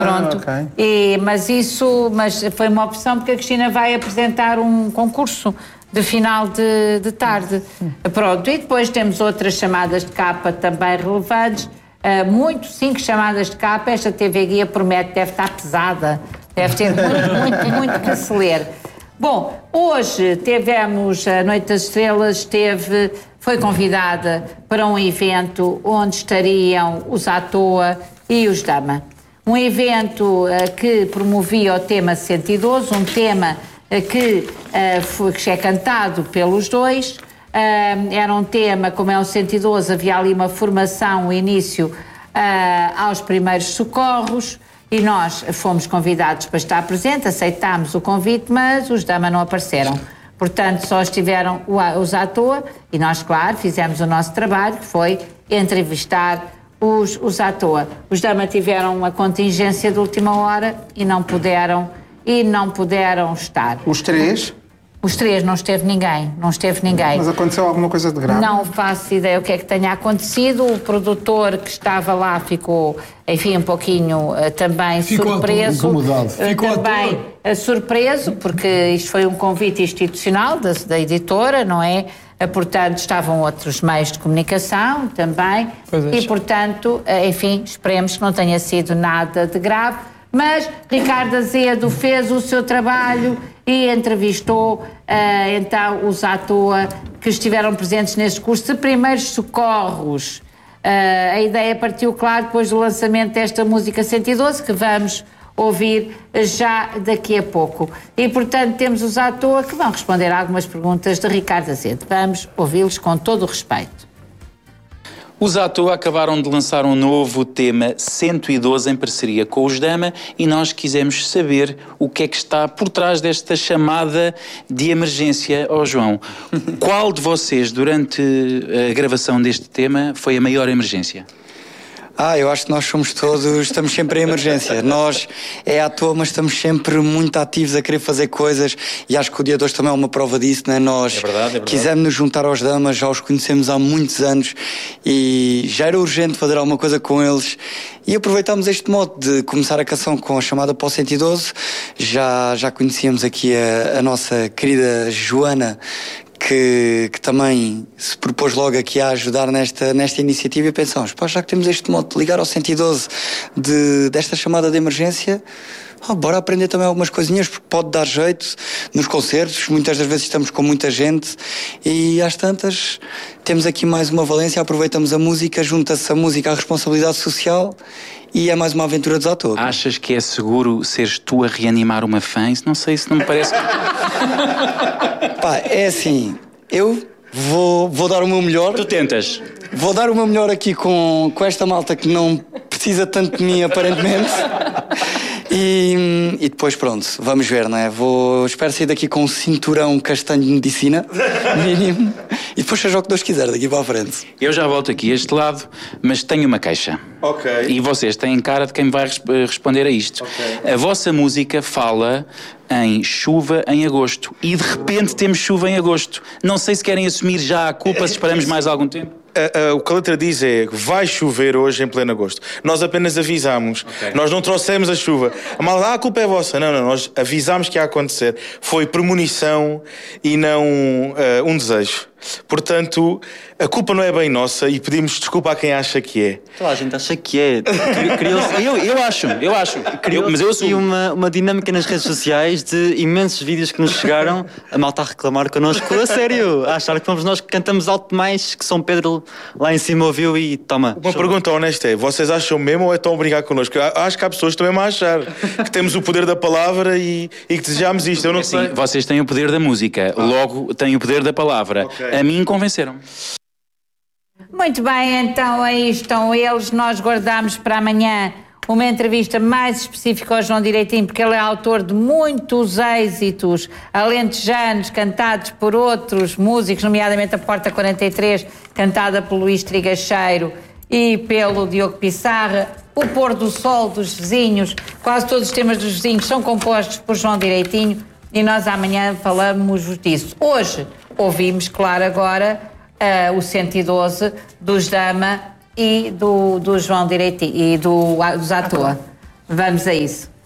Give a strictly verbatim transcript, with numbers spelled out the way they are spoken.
Pronto. Ah, okay. e, mas isso mas foi uma opção porque a Cristina vai apresentar um concurso de final de, de tarde. Pronto, e depois temos outras chamadas de capa também relevantes, uh, muito, cinco chamadas de capa. Esta T V Guia promete, deve estar pesada, deve ter muito, muito, muito que se ler. Bom, hoje tivemos, a Noite das Estrelas teve, foi convidada para um evento onde estariam os À Toa e os Dama. Um evento uh, que promovia o tema sessenta e dois, um tema uh, que, uh, foi, que é cantado pelos dois. Uh, era um tema, como é o sessenta e dois, havia ali uma formação, um início uh, aos primeiros socorros, e nós fomos convidados para estar presentes, aceitámos o convite, mas os Dama não apareceram. Portanto, só estiveram os À Toa, e nós, claro, fizemos o nosso trabalho, que foi entrevistar Os, os À Toa. Os Dama tiveram uma contingência de última hora e não puderam, e não puderam estar. Os três? Os três, não esteve ninguém, não esteve ninguém. Mas aconteceu alguma coisa de grave? Não faço ideia o que é que tenha acontecido. O produtor que estava lá ficou, enfim, um pouquinho uh, também ficou surpreso. Incomodado. Uh, Ficou também uh, surpreso, porque isto foi um convite institucional da, da editora, não é? Portanto, estavam outros meios de comunicação também, é. e, portanto, enfim, esperemos que não tenha sido nada de grave, mas Ricardo Azedo fez o seu trabalho e entrevistou, uh, então, os À Toa que estiveram presentes neste curso de primeiros socorros. Uh, a ideia partiu, claro, depois do lançamento desta música cento e doze, que vamos ouvir já daqui a pouco. E, portanto, temos os À Toa que vão responder a algumas perguntas de Ricardo Azedo. Vamos ouvi-los com todo o respeito. Os À Toa acabaram de lançar um novo tema cento e doze em parceria com os Dama e nós quisemos saber o que é que está por trás desta chamada de emergência. Ó João, qual de vocês, durante a gravação deste tema, foi a maior emergência? Ah, eu acho que nós somos todos, estamos sempre em emergência. Nós é à toa, mas estamos sempre muito ativos a querer fazer coisas e acho que o dia de hoje também é uma prova disso, não é? Nós é verdade, é verdade. Quisemos nos juntar aos Damas, já os conhecemos há muitos anos e já era urgente fazer alguma coisa com eles e aproveitámos este modo de começar a canção com a chamada para o cento e doze. Já, já conhecíamos aqui a, a nossa querida Joana, Que, que também se propôs logo aqui a ajudar nesta, nesta iniciativa e pensamos, pá, já que temos este modo de ligar ao cento e doze de, desta chamada de emergência, oh, bora aprender também algumas coisinhas, porque pode dar jeito nos concertos, muitas das vezes estamos com muita gente e às tantas temos aqui mais uma valência, aproveitamos a música, junta-se a música à responsabilidade social e é mais uma aventura dos À Toa. Achas que é seguro seres tu a reanimar uma fã? Isso não sei, se não me parece... Pá, é assim, eu vou, vou dar o meu melhor. Tu tentas. Vou dar o meu melhor aqui com, com esta malta que não precisa tanto de mim, aparentemente. E, e depois, pronto, vamos ver, não é? Vou, espero sair daqui com um cinturão castanho de medicina, mínimo. E depois seja o que Deus quiser, daqui para a frente. Eu já volto aqui a este lado, mas tenho uma queixa. Ok. E vocês têm cara de quem vai resp- responder a isto. Okay. A vossa música fala em chuva em agosto. E de repente temos chuva em agosto. Não sei se querem assumir já a culpa, se esperamos mais algum tempo. Uh, uh, o que a letra diz é vai chover hoje em pleno agosto. Nós apenas avisámos. Okay. Nós não trouxemos a chuva. A malta, ah, a culpa é vossa. Não, não, nós avisámos que ia acontecer. Foi premonição e não uh, um desejo. Portanto, a culpa não é bem nossa e pedimos desculpa a quem acha que é. Toda a gente acha que é. Criou-se... eu, eu acho, eu acho. Eu, mas eu assumo. E uma, uma dinâmica nas redes sociais de imensos vídeos que nos chegaram, a malta a reclamar connosco, a sério, a achar que fomos nós que cantamos alto demais, que São Pedro lá em cima ouviu e toma. Uma show. Pergunta honesta é, vocês acham mesmo ou é tão obrigar connosco? Acho que há pessoas também a achar que temos o poder da palavra e, e que desejamos isto. Eu não assim, sei. Vocês têm o poder da música, ah. logo têm o poder da palavra. Okay. A mim convenceram. Muito bem, então aí estão eles. Nós guardamos para amanhã uma entrevista mais específica ao João Direitinho, porque ele é autor de muitos êxitos alentejanos, cantados por outros músicos, nomeadamente a Porta quarenta e três, cantada pelo Luís Trigacheiro e pelo Diogo Pissarra, o Pôr do Sol dos Vizinhos, quase todos os temas dos vizinhos são compostos por João Direitinho e nós amanhã falamos disso. Hoje ouvimos, claro, agora uh, o cento e doze dos Dama e do, do João Direitinho e do, dos À Toa. Vamos a isso.